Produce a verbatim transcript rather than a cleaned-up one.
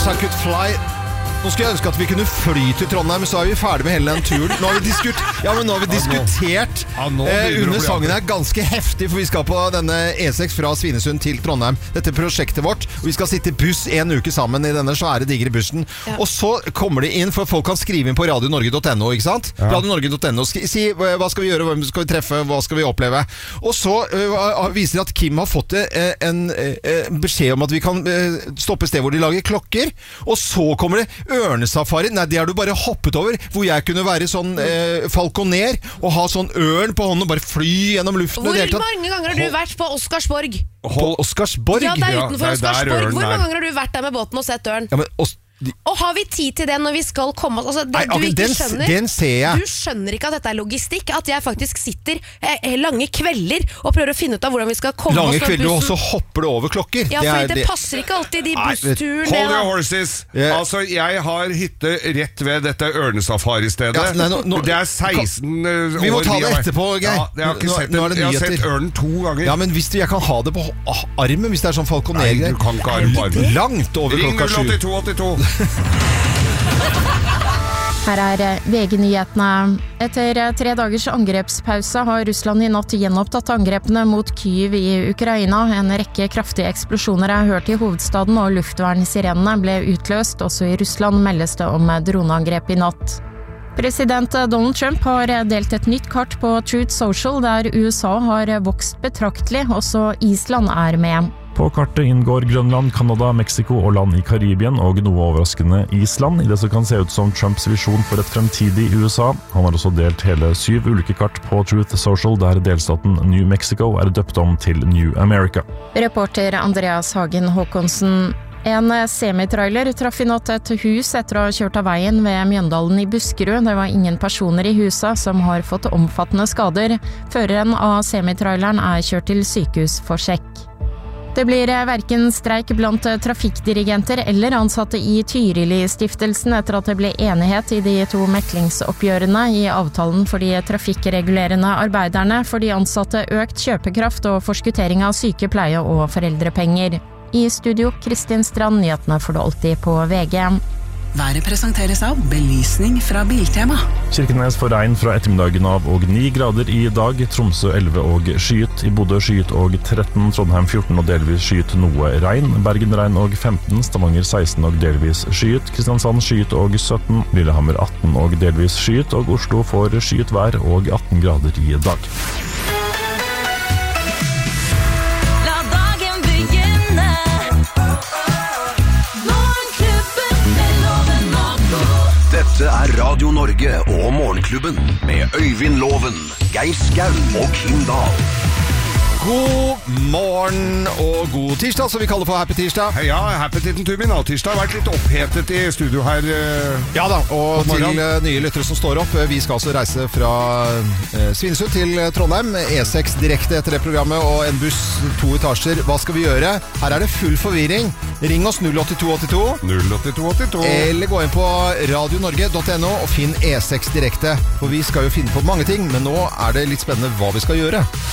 Wish I Could Fly. Nå skulle jeg ønske at vi kunne fly til Trondheim, så er vi ferdig med hele den turen. Nå har vi, diskut, ja, men nå har vi diskutert ja, nå. Ja, eh, under sangen her ganske heftig, for vi skal på denne E seks fra Svinesund til Trondheim. Dette er prosjektet vårt, og vi skal sitte i buss en uke sammen i denne svære digre bussen. Ja. Og så kommer det inn, for folk kan skrive inn på radio norge punktum no, ikke sant? Ja. radio norge punktum no, si hva skal vi gjøre, hvem skal vi treffe, hva skal vi oppleve. Og så uh, viser det at Kim har fått uh, en uh, beskjed om at vi kan uh, stoppe sted hvor de lager klokker, og så kommer det ørnesafari. Nei, det har du bare hoppet over, hvor jeg kunne være sånn eh, falconer og ha sånn ørn på hånden og bare fly gjennom luften. Hvor mange ganger har du vært på Oscarsborg? På Oscarsborg? Ja, det er utenfor ja, Oscarsborg. Hvor mange ganger har du vært der med båten og sett ørn? Ja, men os- De... Og har vi tid til det når vi skal komme oss altså, det, Nei, okay, du ikke den, skjønner den ser jeg. Du skjønner ikke at dette er logistikk. At jeg faktisk sitter eh, lange kvelder og prøver å finne ut av hvordan vi skal komme lange oss kvelder, og så hopper du over klokker. Ja, det, fordi er, det, det passer ikke alltid de bussturene. Hold your horses. yeah. Altså, jeg har hytte rett ved dette ørnesafari-stedet. Ja, nei, nå, nå, det er seksten år. Vi må ta det etterpå, Geir. Ja, jeg har, ikke nå, sett nå jeg har sett ørnen to ganger. Ja, men hvis jeg kan ha det på armen, hvis det er sånn falconer. Nei, du kan ikke ha det på armen. Langt over Ring klokka sju. null åtte to åtte to. Her er V G-nyhetene. Etter tre dagers angrepspause har Russland i natt gjenopptatt angrepene mot Kyiv i Ukraina. En rekke kraftige eksplosjoner er hørt i hovedstaden, og luftvernsirenene ble utløst. Også i Russland meldes det om droneangrep i natt. President Donald Trump har delt et nytt kart på Truth Social, der U S A har vokst betraktelig. Også Island er med. På kartet inngår Grønland, Kanada, Mexico og land i Karibien, og noe overraskende Island, i det som kan se ut som Trumps visjon for et fremtidig U S A. Han har også delt hele syv ulike kart på Truth Social, der delstaten New Mexico er døpt om til New America. Reporter Andreas Hagen Håkonsen. En semitrailer traff i natt et hus etter å ha kjørt av veien ved Mjøndalen i Buskerud. Det var ingen personer i huset som har fått omfattende skader. Føreren av semitraileren er kjørt til sykehus for sjekk. Det blir hverken streik blant trafikkdirigenter eller ansatte i Tyrili-stiftelsen etter at det ble enighet i de to meklingsoppgjørene. I avtalen for de trafikkregulerende arbeiderne for de ansatte økt kjøpekraft og forskuttering av sykepleie og foreldrepenger. I studio, Kristin Strand, nyhetene får du alltid på V G. Været presenteres av belysning fra Biltema. Kirkenes får regn fra ettermiddagen av og ni grader i dag. Tromsø elleve og skyet. I Bodø skyet og tretten. Trondheim fjorten og delvis skyet noe regn. Bergen regn og femten. Stavanger seksten og delvis skyet. Kristiansand skyet og sytten. Lillehammer atten og delvis skyet. Og Oslo får skyet vær og atten grader i dag. Dette er Radio Norge og Morgenklubben med Øyvind Loven, Geir Skau og Kim Dahl. God morgen og god tirsdag, som vi kaller for Happy Tirsdag. Ja, Happy Titten Tumin. Tirsdag har vært litt opphetet i studio her. Uh, ja da, og til uh, nye lyttere som står opp. Vi skal altså reise fra uh, Svinesund til Trondheim. E seks direkte etter det programmet, og en buss to etasjer. Hva skal vi gjøre? Her er det full forvirring. Ring oss null åtte to åtte to. null åtte to åtte to. Eller gå inn på radio norge punktum no og finn E seks direkte. For vi skal jo finne på mange ting, men nå er det litt spennende hva vi skal gjøre.